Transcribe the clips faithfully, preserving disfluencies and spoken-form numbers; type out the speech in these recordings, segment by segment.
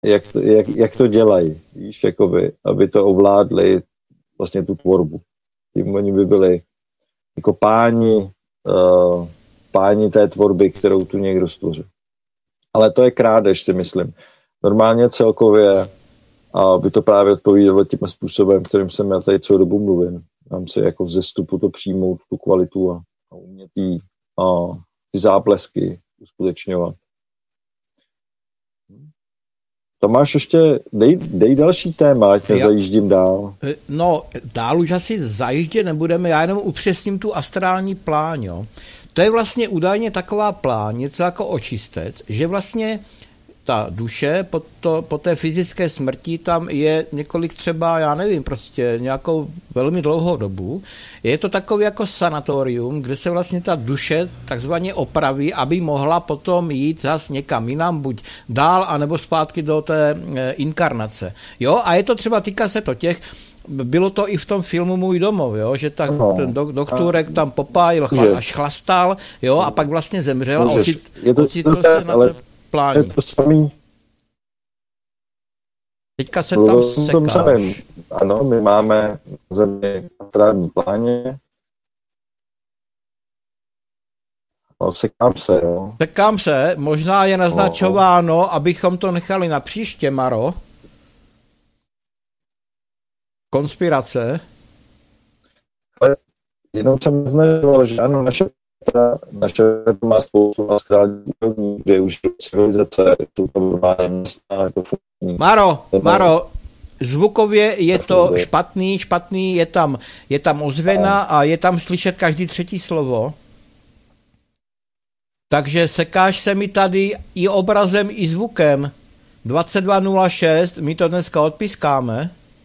jak to, jak, jak to dělají, víš, jakoby, aby to ovládli vlastně tu tvorbu. Tím oni by byli jako páni, uh, páni té tvorby, kterou tu někdo stvořil. Ale to je krádež, si myslím. Normálně celkově a by to právě odpovídalo tím způsobem, kterým jsem já tady celou dobu mluvím. Mám si jako vzestupu to přijmout, tu kvalitu a, a umět tý, a ty záblesky uskutečňovat. Tomáš, ještě dej, dej další téma, ať nezajíždím dál. No, dál už asi zajíždět nebudeme, já jenom upřesním tu astrální pláň, jo. To je vlastně údajně taková pláň, něco jako očistec, že vlastně ta duše po, to, po té fyzické smrti tam je několik třeba, já nevím, prostě nějakou velmi dlouhou dobu. Je to takový jako sanatorium, kde se vlastně ta duše takzvaně opraví, aby mohla potom jít zas někam jinam, buď dál, anebo zpátky do té e, inkarnace. Jo, a je to třeba, týká se to těch, bylo to i v tom filmu Můj domov, jo, že tak no, ten do, doktorek tam popájil chla, až chlastal, jo, a pak vlastně zemřel a ocit, ocitl se na té plání. To samý. Teďka se tam sekáš. Ano, my máme na Zemi astrální pláně. No, sekám se, jo. Sekám se, možná je naznačováno, no. Abychom to nechali na příště, Maro. Konspirace. Ale jenom jsem naznačoval, že ano, naše Ta, naše to má spoustu astrální úrovní, kde už civilizace, jsou to normálně města, jako funkční. Maro, Maro, zvukově je to špatný, špatný, je tam, je tam ozvěna a je tam slyšet každý třetí slovo. Takže sekáš se mi tady i obrazem, i zvukem. dvacet dva nula šest, my to dneska odpískáme.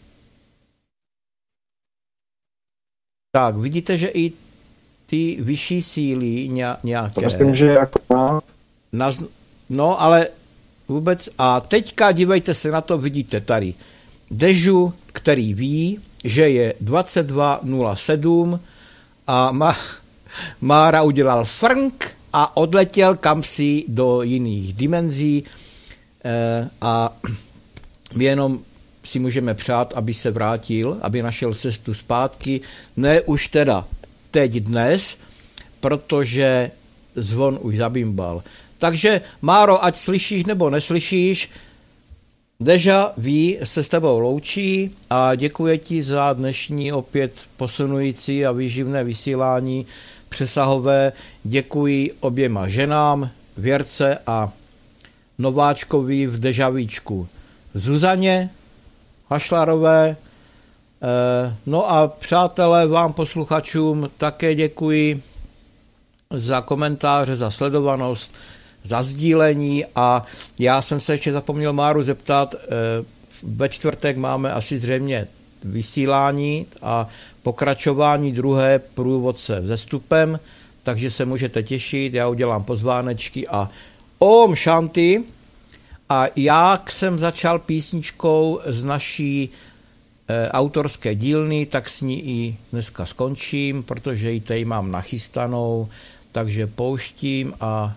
Tak, vidíte, že i ty vyšší síly nějaké. To myslím, že jako Naz... No, ale vůbec. A teďka dívejte se na to, vidíte tady Dežu, který ví, že je dvacet dva nula sedm a má... Mára udělal frnk a odletěl kamsi do jiných dimenzí e, a my jenom si můžeme přát, aby se vrátil, aby našel cestu zpátky. Ne už teda teď dnes, protože zvon už zabimbal. Takže, Máro, ať slyšíš nebo neslyšíš, Deža ví, se s tebou loučí a děkuje ti za dnešní opět posunující a výživné vysílání přesahové. Děkuji oběma ženám, Věrce a nováčkovi v Dežavíčku Zuzaně Hašlarové. No a přátelé, vám posluchačům také děkuji za komentáře, za sledovanost, za sdílení a já jsem se ještě zapomněl Máru zeptat, ve čtvrtek máme asi zřejmě vysílání a pokračování druhé průvodce vzestupem, takže se můžete těšit, já udělám pozvánečky a Om Shanti. A jak jsem začal písničkou z naší e, autorské dílny, tak s ní i dneska skončím, protože ji tady mám nachystanou, takže pouštím a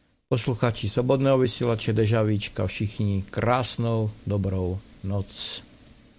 posluchači Svobodného vysílače Dežavíčka, všichni krásnou dobrou noc.